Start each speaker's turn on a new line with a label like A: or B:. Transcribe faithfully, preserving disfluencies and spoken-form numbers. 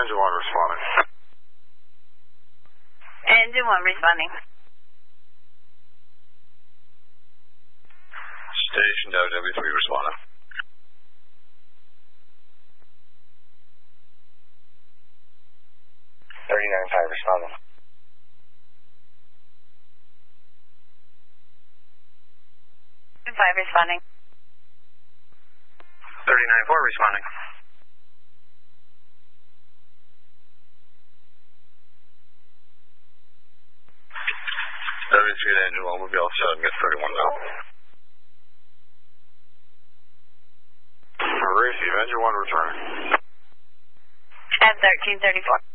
A: Engine one responding.
B: Engine one responding.
A: Station W W three responding.
C: thirty-nine five responding.
B: five responding.
C: thirty-nine four responding.
A: W three to Engine one, we'll be all set and get thirty-one now. Receive, Engine one returning.
B: At thirteen thirty-four.